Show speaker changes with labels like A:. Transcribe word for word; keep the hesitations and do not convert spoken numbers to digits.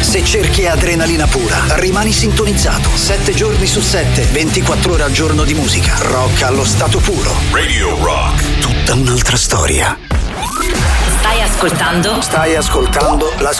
A: Se cerchi adrenalina pura, rimani sintonizzato. Sette giorni su sette, ventiquattro ore al giorno di musica. Rock allo stato puro.
B: Radio Rock.
A: Tutta un'altra storia.
C: Stai ascoltando?
A: Stai ascoltando la